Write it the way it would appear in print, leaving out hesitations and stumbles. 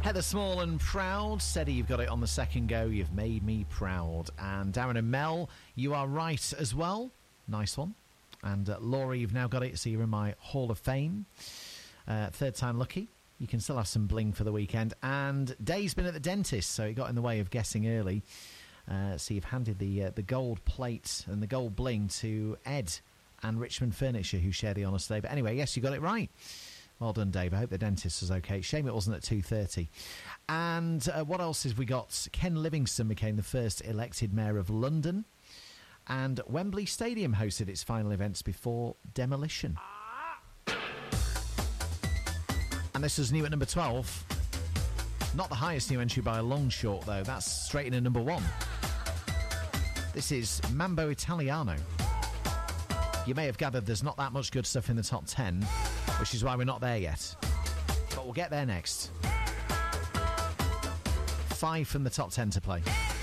Heather Small and Proud. Steady, you've got it on the second go. You've made me proud. And Darren and Mel, you are right as well. Nice one. And Laura, you've now got it, so you're in my Hall of Fame. Third time lucky. You can still have some bling for the weekend. And Dave's been at the dentist, so he got in the way of guessing early. So you've handed the gold plate and the gold bling to Ed and Richmond Furniture, who share the honours today. But anyway, yes, you got it right. Well done, Dave. I hope the dentist was okay. Shame it wasn't at 2:30. And what else have we got? Ken Livingstone became the first elected mayor of London. And Wembley Stadium hosted its final events before demolition. And this was new at number 12. Not the highest new entry by a long shot, though. That's straight in at number 1. This is Mambo Italiano. You may have gathered there's not that much good stuff in the top 10, which is why we're not there yet. But we'll get there next. 5 from the top 10 to play.